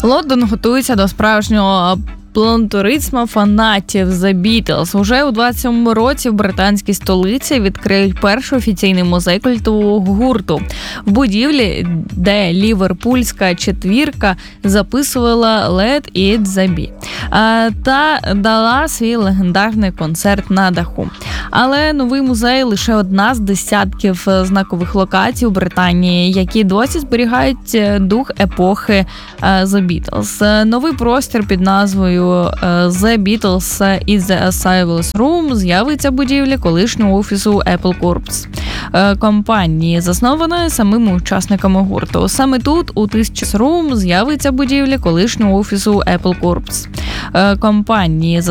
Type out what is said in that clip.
Лондон готується до справжнього плантуризму фанатів The Beatles. Уже у 27-му році в британській столиці відкриють перший офіційний музей культового гурту. В будівлі, де ліверпульська четвірка записувала Let It The Be та дала свій легендарний концерт на даху. Але новий музей – лише одна з десятків знакових локацій у Британії, які досі зберігають дух епохи The Beatles. Новий простір під назвою The Beatles is the Asylum Room з'явиться в будівлі колишнього офісу Apple Corps компанії, заснованої самими учасниками гурту. Саме тут, у 1000 Room, з'явиться в будівлі колишнього офісу Apple Corps компанії,